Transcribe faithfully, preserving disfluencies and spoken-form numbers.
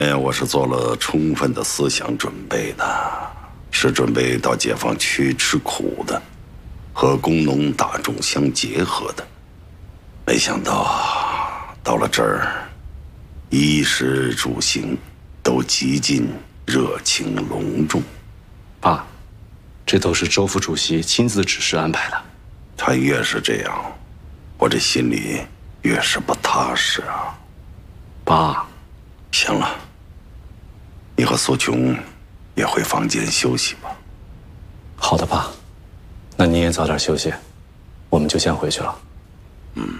哎，我是做了充分的思想准备的，是准备到解放区吃苦的，和工农大众相结合的。没想到到了这儿，衣食住行都极尽热情隆重。 爸，这都是周副主席亲自指示安排的。 他越是这样，我这心里越是不踏实啊。 爸， 行了，你和苏琼也回房间休息吧。 好的，爸，那你也早点休息，我们就先回去了。 嗯。